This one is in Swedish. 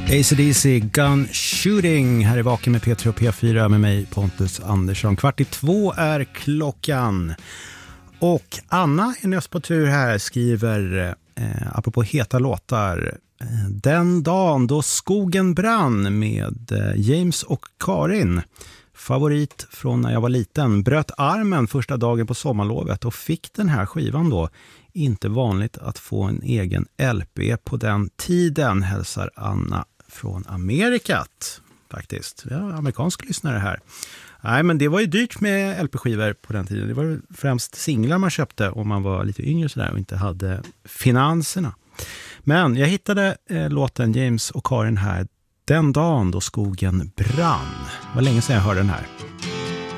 AC/DC Gun Shooting här i Vaken med P3 och P4 med mig Pontus Andersson. 1:45 är klockan. Och Anna är nyss på tur här, skriver apropå heta låtar: Den dagen då skogen brann med James och Karin. Favorit från när jag var liten. Bröt armen första dagen på sommarlovet och fick den här skivan då. Inte vanligt att få en egen LP på den tiden, hälsar Anna från Amerikat. Faktiskt, ja, amerikansk lyssnare här. Nej, men det var ju dyrt med LP-skivor på den tiden. Det var främst singlar man köpte om man var lite yngre sådär och inte hade finanserna. Men jag hittade låten James och Karin här, Den dagen då skogen brann. Det var länge sedan jag hörde den här.